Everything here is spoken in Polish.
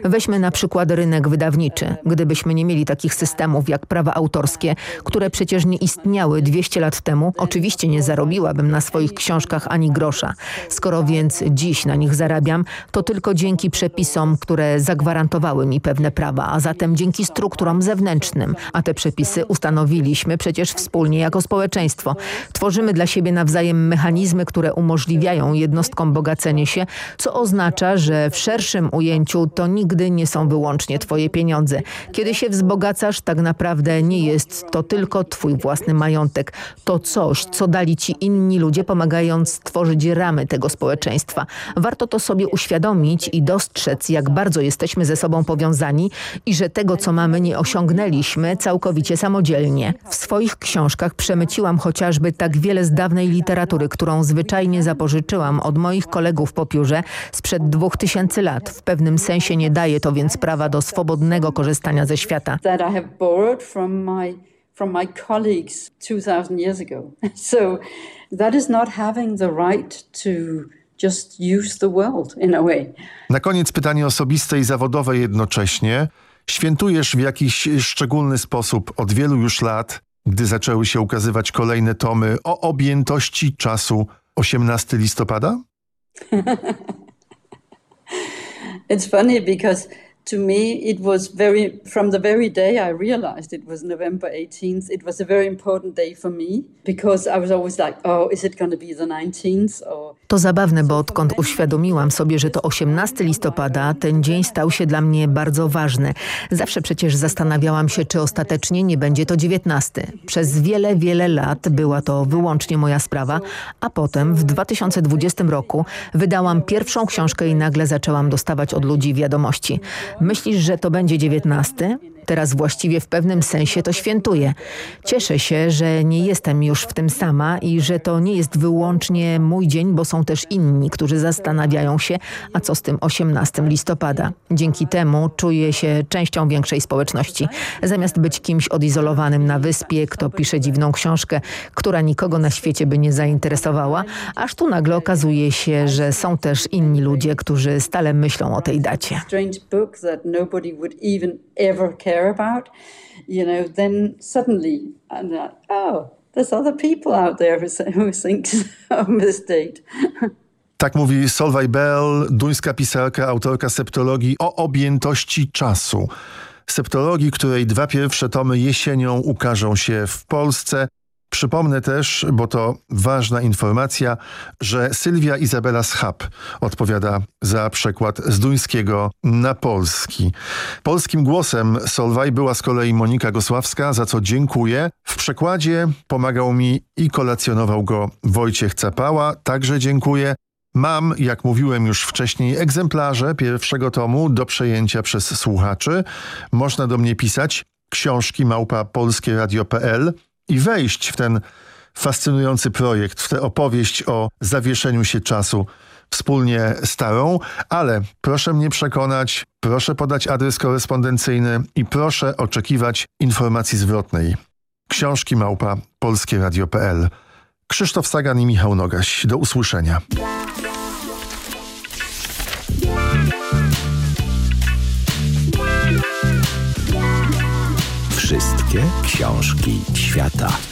Weźmy na przykład rynek wydawniczy. Gdybyśmy nie mieli takich systemów jak prawa autorskie, które przecież nie istniały 200 lat temu, oczywiście nie zarobiłabym na swoich książkach ani grosza. Skoro więc dziś na nich zarabiam, to tylko dzięki przepisom, które zagwarantowały mi pewne prawa, a zatem dzięki strukturom zewnętrznym. A te przepisy ustanowiliśmy przecież wspólnie jako społeczeństwo. Tworzymy dla siebie nawzajem mechanizmy, które umożliwiają jednostkom bogacenie się, co oznacza, że w szerszym ujęciu to nigdy nie są wyłącznie twoje pieniądze. Kiedy się wzbogacasz, tak naprawdę nie jest to tylko twój własny majątek. To coś, co dali ci inni ludzie, pomagając stworzyć ramy tego społeczeństwa. Warto to sobie uświadomić i dostrzec, jak bardzo jesteśmy ze sobą powiązani i że tego, co mamy, nie osiągnęliśmy całkowicie samodzielnie. W swoich książkach przemyciłam chociażby tak wiele z dawnej literatury, którą zwyczajnie zapożyczyłam od moich kolegów po piórze sprzed 2000 lat. W pewnym sensie nie daje to więc prawa do swobodnego korzystania ze świata. From my colleagues 2000 years ago. So that is not having the right to just use the world in a way. Na koniec pytanie osobiste i zawodowe jednocześnie. Świętujesz w jakiś szczególny sposób od wielu już lat, gdy zaczęły się ukazywać kolejne tomy o objętości czasu 18 listopada? It's funny because to me, it was from the very day I realized it was November 18th, it was a very important day for me because I was always like, oh, is it going to be the 19th? To zabawne, bo odkąd uświadomiłam sobie, że to 18 listopada, ten dzień stał się dla mnie bardzo ważny. Zawsze przecież zastanawiałam się, czy ostatecznie nie będzie to 19. Przez wiele, wiele lat była to wyłącznie moja sprawa, a potem w 2020 roku wydałam pierwszą książkę i nagle zaczęłam dostawać od ludzi wiadomości. Myślisz, że to będzie 19? Teraz właściwie w pewnym sensie to świętuję. Cieszę się, że nie jestem już w tym sama i że to nie jest wyłącznie mój dzień, bo są też inni, którzy zastanawiają się, a co z tym 18 listopada. Dzięki temu czuję się częścią większej społeczności. Zamiast być kimś odizolowanym na wyspie, kto pisze dziwną książkę, która nikogo na świecie by nie zainteresowała, aż tu nagle okazuje się, że są też inni ludzie, którzy stale myślą o tej dacie. About, then suddenly I'm like, oh, there's other people out there who think of this date. Tak mówi Solveig Bell, duńska pisarka, autorka septologii o objętości czasu. Septologii, której 2 pierwsze tomy jesienią ukażą się w Polsce. Przypomnę też, bo to ważna informacja, że Sylwia Izabela Schab odpowiada za przekład z duńskiego na polski. Polskim głosem Solveig była z kolei Monika Gosławska, za co dziękuję. W przekładzie pomagał mi i kolacjonował go Wojciech Capała, także dziękuję. Mam, jak mówiłem już wcześniej, egzemplarze pierwszego tomu do przejęcia przez słuchaczy. Można do mnie pisać książki@polskieradio.pl i wejść w ten fascynujący projekt, w tę opowieść o zawieszeniu się czasu wspólnie starą, ale proszę mnie przekonać, proszę podać adres korespondencyjny i proszę oczekiwać informacji zwrotnej. książki@polskieradio.pl. Krzysztof Sagan i Michał Nogaś. Do usłyszenia. Wszystkie książki świata.